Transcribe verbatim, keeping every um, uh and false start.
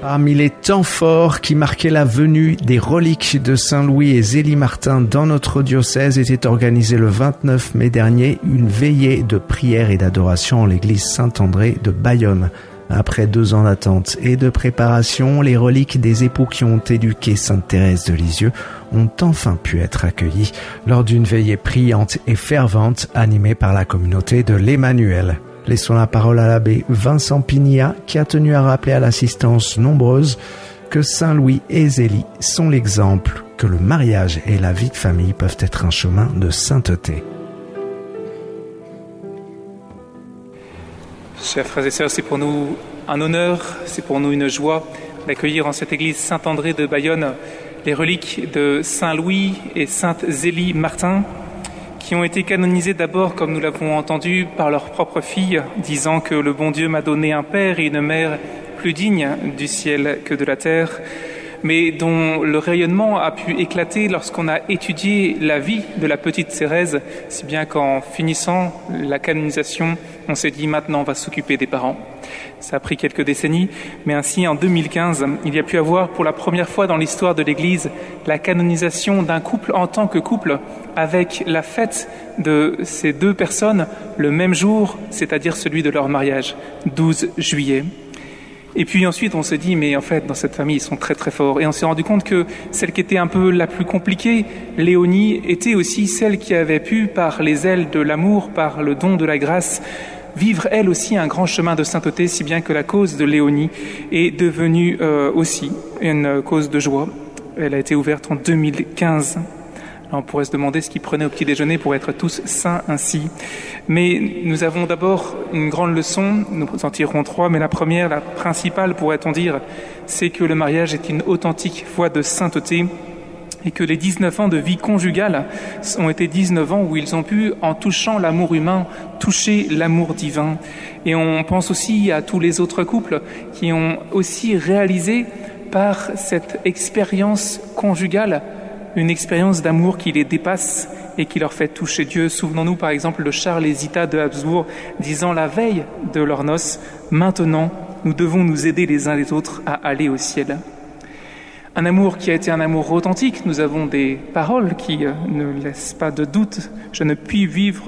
Parmi les temps forts qui marquaient la venue des reliques de Saint Louis et Zélie Martin dans notre diocèse était organisée le vingt-neuf mai dernier une veillée de prière et d'adoration en l'église Saint-André de Bayonne. Après deux ans d'attente et de préparation, les reliques des époux qui ont éduqué Sainte Thérèse de Lisieux ont enfin pu être accueillies lors d'une veillée priante et fervente animée par la communauté de l'Emmanuel. Laissons la parole à l'abbé Vincent Pigna qui a tenu à rappeler à l'assistance nombreuse que Saint Louis et Zélie sont l'exemple que le mariage et la vie de famille peuvent être un chemin de sainteté. Chers frères et sœurs, c'est pour nous un honneur, c'est pour nous une joie d'accueillir en cette église Saint-André de Bayonne les reliques de Saint Louis et Sainte Zélie Martin, qui ont été canonisés d'abord, comme nous l'avons entendu, par leur propre fille, disant que le bon Dieu m'a donné un père et une mère plus dignes du ciel que de la terre, mais dont le rayonnement a pu éclater lorsqu'on a étudié la vie de la petite Thérèse, si bien qu'en finissant la canonisation, on s'est dit maintenant on va s'occuper des parents. Ça a pris quelques décennies, mais ainsi en deux mille quinze, il y a pu avoir pour la première fois dans l'histoire de l'Église la canonisation d'un couple en tant que couple, avec la fête de ces deux personnes le même jour, c'est-à-dire celui de leur mariage, douze juillet. Et puis ensuite, on s'est dit, mais en fait, dans cette famille, ils sont très très forts. Et on s'est rendu compte que celle qui était un peu la plus compliquée, Léonie, était aussi celle qui avait pu, par les ailes de l'amour, par le don de la grâce, vivre elle aussi un grand chemin de sainteté, si bien que la cause de Léonie est devenue euh, aussi une cause de joie. Elle a été ouverte en deux mille quinze. On pourrait se demander ce qu'ils prenaient au petit déjeuner pour être tous saints ainsi. Mais nous avons d'abord une grande leçon, nous en tirerons trois, mais la première, la principale pourrait-on dire, c'est que le mariage est une authentique voie de sainteté et que les dix-neuf ans de vie conjugale ont été dix-neuf ans où ils ont pu, en touchant l'amour humain, toucher l'amour divin. Et on pense aussi à tous les autres couples qui ont aussi réalisé par cette expérience conjugale une expérience d'amour qui les dépasse et qui leur fait toucher Dieu. Souvenons-nous par exemple de Charles et Zita de Habsbourg disant la veille de leurs noces, maintenant nous devons nous aider les uns les autres à aller au ciel. Un amour qui a été un amour authentique. Nous avons des paroles qui ne laissent pas de doute. Je ne puis vivre